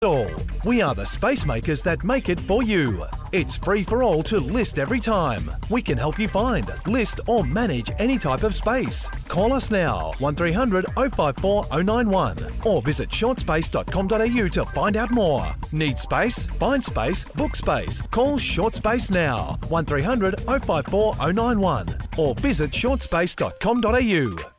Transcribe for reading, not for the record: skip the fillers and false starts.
all. We are the space makers that make it for you. It's free for all to list every time. We can help you find, list or manage any type of space. Call us now, 1300 054 091 or visit shortspace.com.au to find out more. Need space? Find space, book space. Call Short Space now, 1300 054 091 or visit shortspace.com.au.